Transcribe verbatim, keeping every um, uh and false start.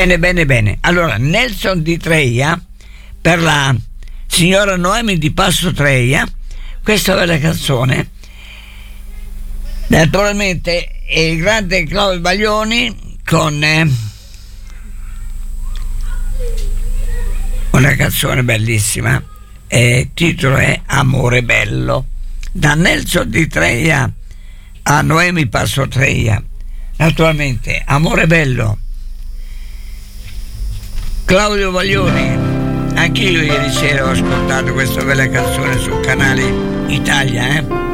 Bene, bene, bene. Allora, Nelson di Treia, per la signora Noemi di Passo Treia, questa bella canzone. Naturalmente il grande Claudio Baglioni con eh, una canzone bellissima, e il titolo è Amore Bello, da Nelson di Treia a Noemi Passo Treia. Naturalmente Amore Bello, Claudio Baglioni. Anche io ieri sera ho ascoltato questa bella canzone sul canale Italia, eh